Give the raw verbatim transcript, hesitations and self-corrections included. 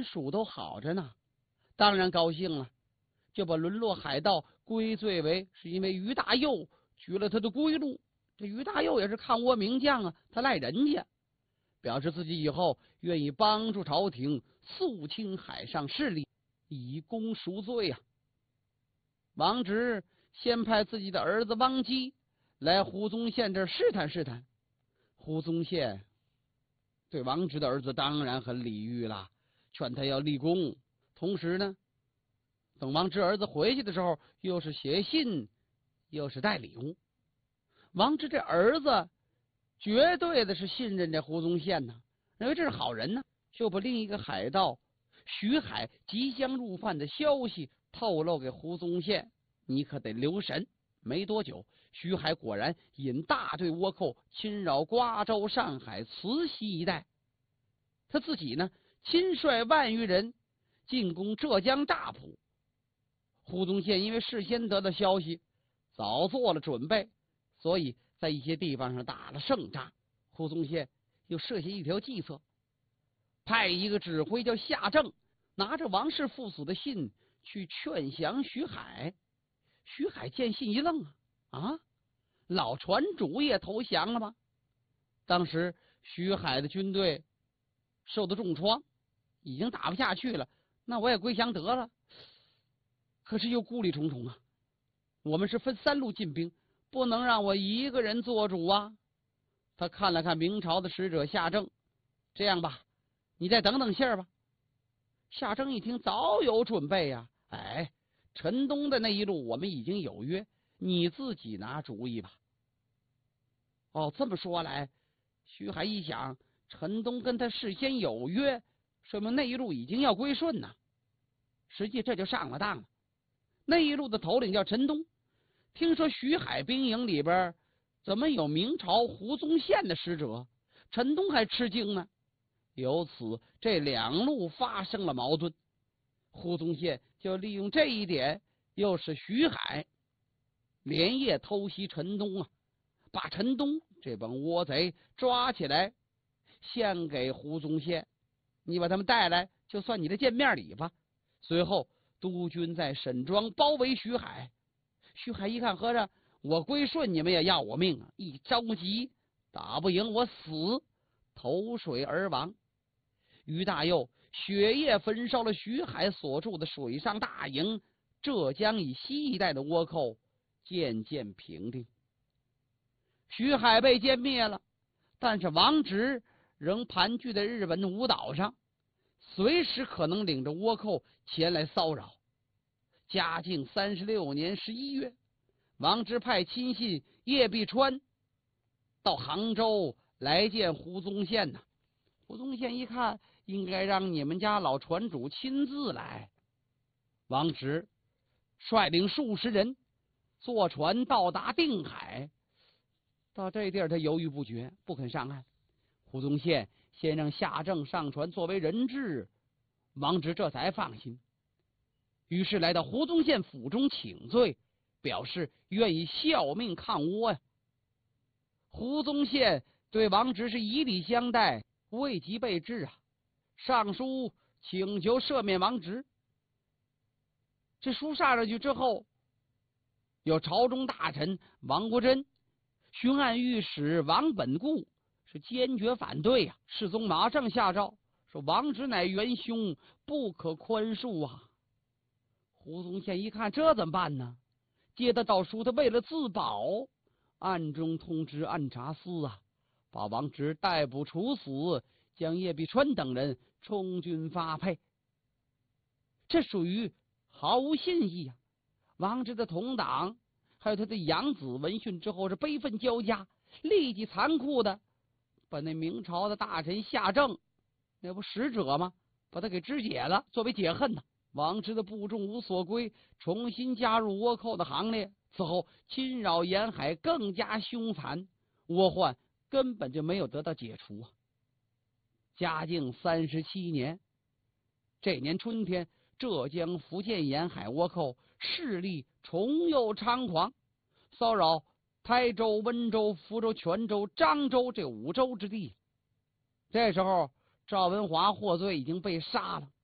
蜀都好着呢，当然高兴了，就把沦落海盗归罪为是因为于大佑取了他的归路。这于大佑也是抗倭名将啊，他赖人家，表示自己以后愿意帮助朝廷肃清海上势力，以功赎罪啊。王直先派自己的儿子汪基来胡宗宪这儿试探试探。胡宗宪对王直的儿子当然很礼遇了，劝他要立功，同时呢，等王直儿子回去的时候，又是写信，又是带礼物。王直这儿子绝对的是信任这胡宗宪呢，认为这是好人呢，就把另一个海盗徐海即将入犯的消息透露给胡宗宪，你可得留神。没多久，徐海果然引大队倭寇侵扰瓜州、上海、慈溪一带，他自己呢亲率万余人进攻浙江乍浦。胡宗宪因为事先得到消息，早做了准备，所以在一些地方上打了胜仗。胡宗宪又设下一条计策，派一个指挥叫夏正，拿着王氏父子的信去劝降徐海。徐海见信一愣啊，啊，老船主也投降了吗？当时徐海的军队受到重创，已经打不下去了，那我也归降得了。可是又顾虑重重啊，我们是分三路进兵，不能让我一个人做主啊。他看了看明朝的使者夏正，这样吧，你再等等信儿吧。夏正一听，早有准备呀、啊，哎，陈东的那一路我们已经有约，你自己拿主意吧。哦，这么说来，徐海一想，陈东跟他事先有约，说明那一路已经要归顺呢。实际这就上了当了。那一路的头领叫陈东，听说徐海兵营里边怎么有明朝胡宗宪的使者，陈东还吃惊呢。由此这两路发生了矛盾，胡宗宪就利用这一点，又是徐海连夜偷袭陈东啊，把陈东这帮倭贼抓起来，献给胡宗宪，你把他们带来，就算你的见面礼吧。随后督军在沈庄包围徐海，徐海一看，合着我归顺，你们也要我命啊！一着急，打不赢我死，投水而亡。于大佑血夜焚烧了徐海所筑的水上大营，浙江以西一带的倭寇渐渐平定。徐海被歼灭了，但是王直仍盘踞在日本的五岛上，随时可能领着倭寇前来骚扰。嘉靖三十六年十一月，王直派亲信叶必川到杭州来见胡宗宪呐。胡宗宪一看，应该让你们家老船主亲自来。王直率领数十人坐船到达定海，到这地儿他犹豫不决，不肯上岸。胡宗宪先让夏正上船作为人质，王直这才放心。于是来到胡宗宪府中请罪，表示愿意效命抗倭呀。胡宗宪对王直是以礼相待，未及被治啊，上书请求赦免王直。这书上上去之后，有朝中大臣王国珍、巡按御史王本固是坚决反对呀、啊。世宗马上下诏说：“王直乃元凶，不可宽恕啊。”胡宗宪一看，这怎么办呢？接得到书，他为了自保，暗中通知按察司啊，把王直逮捕处死，将叶必川等人充军发配。这属于毫无信义啊！王直的同党还有他的养子闻讯之后是悲愤交加，立即残酷的把那明朝的大臣夏正，那不使者吗？把他给肢解了，作为解恨呢。王直的部众无所归，重新加入倭寇的行列。此后侵扰沿海更加凶残，倭患根本就没有得到解除啊。嘉靖三十七年，这年春天，浙江、福建沿海倭寇势力重又猖狂，骚扰台州、温州、福州、泉州、漳州这五州之地。这时候赵文华获罪已经被杀了，